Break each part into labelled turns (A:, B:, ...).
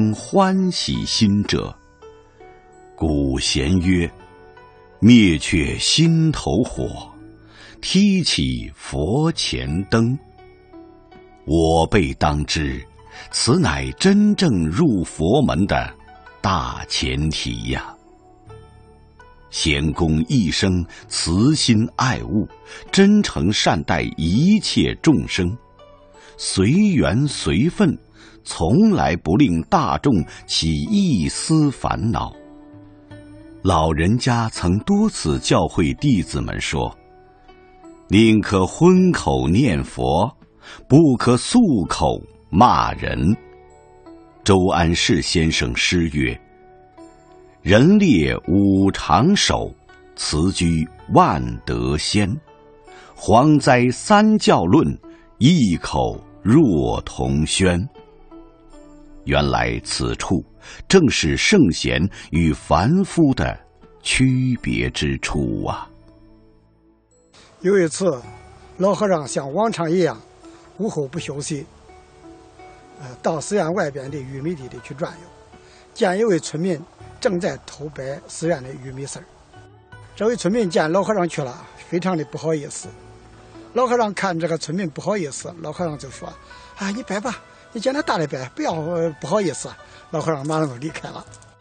A: 生欢喜心者。古贤曰：灭却心头火，提起佛前灯。我辈当知，此乃真正入佛门的大前提呀。贤公一生慈心爱物，真诚善待一切众生，随缘随分，从来不令大众起一丝烦恼。老人家曾多次教诲弟子们说：宁可荤口念佛，不可素口骂人。周安世先生诗曰：人列五常守，辞居万德先。蝗灾三教论，异口若同宣。原来此处正是圣贤与凡夫的区别之处啊。
B: 有一次，老和尚像往常一样，午后不休息，到寺院外边的玉米地里去转悠，见一位村民正在偷掰寺院的玉米丝儿。这位村民见老和尚去了，非常的不好意思。老和尚看这个村民不好意思，老和尚就说：啊，你掰吧，你见他大的掰，不要不好意思。老和尚马上就离开了。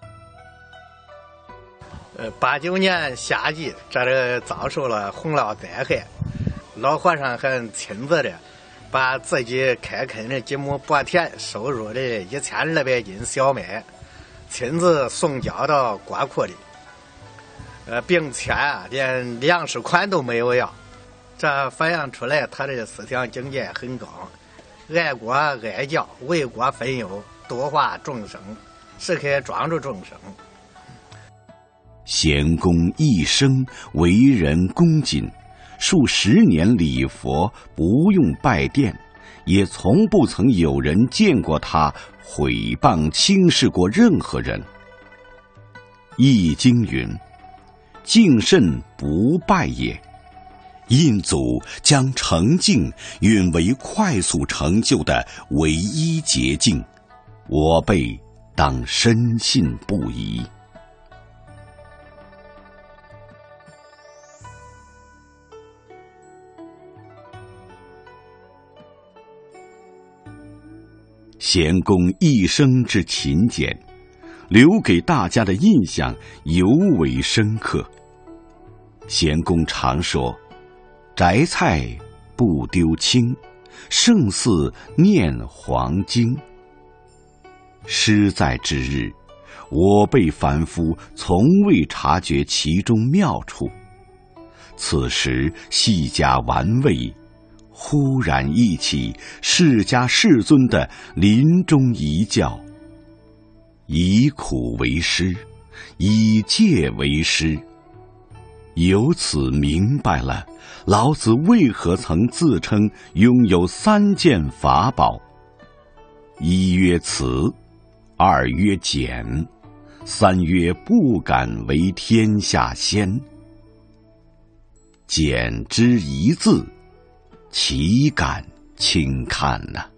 C: 89年夏季，这遭受了洪涝灾害，老和尚还亲自的把自己开垦的几亩薄田收入的1200斤小麦，亲自送交到国库里，并且连粮食款都没有要。这反映出来他的思想境界很高，爱国爱教，为国分忧，度化众生，时刻庄助众生。
A: 贤公一生为人恭谨，数十年礼佛，不用拜殿，也从不曾有人见过他毁谤轻视过任何人。易经云：敬慎不败也。印祖将诚敬允为快速成就的唯一捷径，我辈当深信不疑。贤公一生之勤俭，留给大家的印象尤为深刻。贤公常说：摘菜不丢青，胜似念黄经。诗在之日，我辈凡夫从未察觉其中妙处，此时细加玩味，忽然忆起释迦世尊的临终遗教：以苦为师，以戒为师。由此明白了老子为何曾自称拥有3件法宝：一曰慈，二曰俭，三曰不敢为天下先。俭之一字，岂敢轻看呢？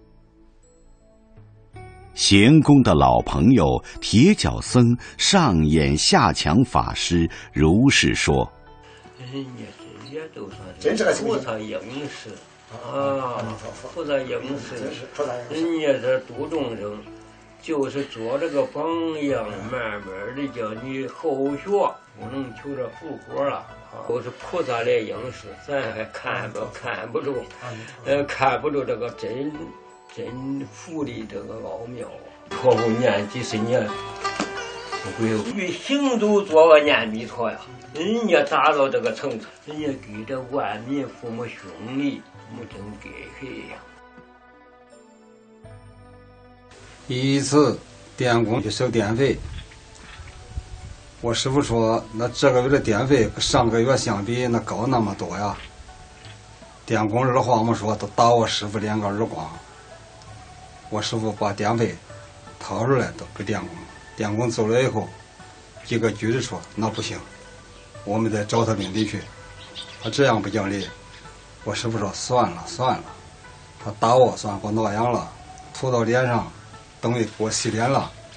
A: 贤公的老朋友铁脚僧上演下强法师如是说：
D: 人家这些都算是菩萨应时啊，菩萨应时，人家这度众生，就是做这个榜样，慢慢的叫你后学，不能求这复活了。都是菩萨来应时，咱还看不住这个真福的这个奥妙，托付念几十年，不会与行都做个念弥陀呀。人家达到这个程度，人家给这万民父母兄弟没真给黑呀。
E: 一次电工去收电费，我师傅说那这个月的电费跟上个月相比那高那么多呀。电工二话没说都打我师傅2个耳光。我师傅把电费掏出来都给电工，电工走了以后一个句子说：那不行，我们再找他领地去，他这样不讲理。我师傅说算了，他打我算给我挠痒了，涂到脸上，等于给我洗脸了。